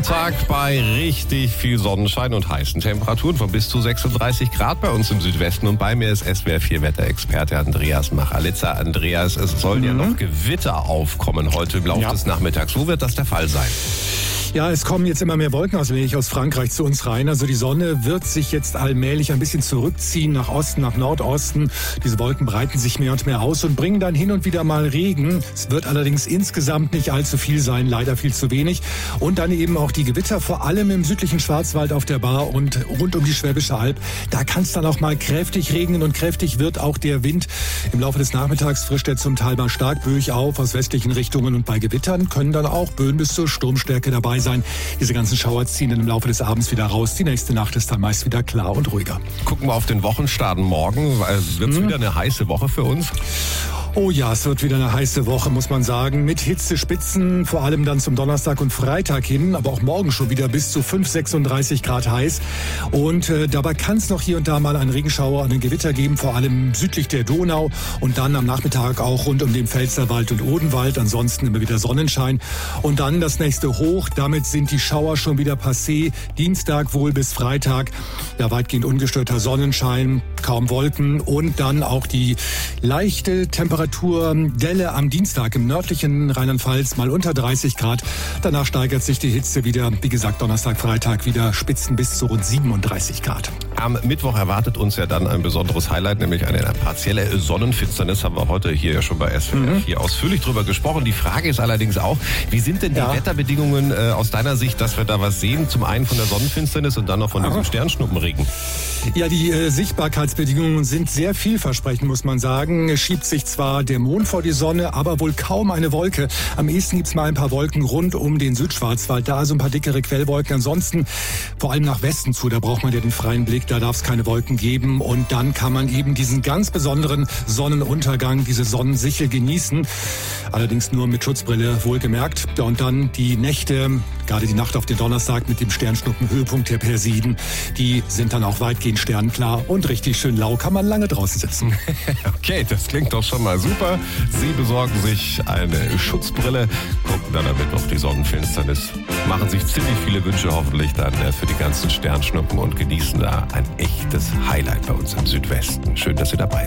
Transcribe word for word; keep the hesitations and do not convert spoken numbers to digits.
Tag bei richtig viel Sonnenschein und heißen Temperaturen von bis zu sechsunddreißig Grad bei uns im Südwesten. Und bei mir ist S W R vier Wetterexperte Andreas Machalitza. Andreas, es sollen mhm. ja noch Gewitter aufkommen heute im Laufe ja. des Nachmittags. Wo wird das der Fall sein? Ja, es kommen jetzt immer mehr Wolkenauswege aus Frankreich zu uns rein. Also die Sonne wird sich jetzt allmählich ein bisschen zurückziehen nach Osten, nach Nordosten. Diese Wolken breiten sich mehr und mehr aus und bringen dann hin und wieder mal Regen. Es wird allerdings insgesamt nicht allzu viel sein, leider viel zu wenig. Und dann eben auch die Gewitter, vor allem im südlichen Schwarzwald auf der Baar und rund um die Schwäbische Alb. Da kann es dann auch mal kräftig regnen und kräftig wird auch der Wind. Im Laufe des Nachmittags frischt er zum Teil mal stark böig auf aus westlichen Richtungen. Und bei Gewittern können dann auch Böen bis zur Sturmstärke dabei sein. Diese ganzen Schauer ziehen dann im Laufe des Abends wieder raus. Die nächste Nacht ist dann meist wieder klar und ruhiger. Gucken wir auf den Wochenstart morgen. Wird es hm. wieder eine heiße Woche für uns? Oh ja, es wird wieder eine heiße Woche, muss man sagen. Mit Hitzespitzen, vor allem dann zum Donnerstag und Freitag hin, aber auch morgen schon wieder bis zu fünf, sechsunddreißig Grad heiß. Und äh, dabei kann es noch hier und da mal einen Regenschauer, einen Gewitter geben, vor allem südlich der Donau und dann am Nachmittag auch rund um den Pfälzerwald und Odenwald. Ansonsten immer wieder Sonnenschein. Und dann das nächste Hoch, damit sind die Schauer schon wieder passé. Dienstag wohl bis Freitag, ja weitgehend ungestörter Sonnenschein, kaum Wolken und dann auch die leichte Temperatur. Delle am Dienstag im nördlichen Rheinland-Pfalz mal unter dreißig Grad. Danach steigert sich die Hitze wieder. Wie gesagt, Donnerstag, Freitag wieder Spitzen bis zu rund siebenunddreißig Grad. Am Mittwoch erwartet uns ja dann ein besonderes Highlight, nämlich eine partielle Sonnenfinsternis. Haben wir heute hier ja schon bei S W R vier mhm. ausführlich drüber gesprochen. Die Frage ist allerdings auch, wie sind denn die ja. Wetterbedingungen äh, aus deiner Sicht, dass wir da was sehen? Zum einen von der Sonnenfinsternis und dann noch von diesem Aha. Sternschnuppenregen. Ja, die äh, Sichtbarkeitsbedingungen sind sehr vielversprechend, muss man sagen. Es schiebt sich zwar der Mond vor die Sonne, aber wohl kaum eine Wolke. Am ehesten gibt's mal ein paar Wolken rund um den Südschwarzwald. Da also ein paar dickere Quellwolken. Ansonsten vor allem nach Westen zu. Da braucht man ja den freien Blick. Da darf es keine Wolken geben. Und dann kann man eben diesen ganz besonderen Sonnenuntergang, diese Sonnensichel genießen. Allerdings nur mit Schutzbrille, wohlgemerkt. Ja, und dann die Nächte, gerade die Nacht auf den Donnerstag mit dem Sternschnuppenhöhepunkt der Persiden, die sind dann auch weitgehend sternklar und richtig schön lau. Kann man lange draußen sitzen. Okay, das klingt doch schon mal super. Sie besorgen sich eine Schutzbrille, gucken dann damit auf die Sonnenfinsternis, machen sich ziemlich viele Wünsche hoffentlich dann für die ganzen Sternschnuppen und genießen da ein echtes Highlight bei uns im Südwesten. Schön, dass Sie dabei sind.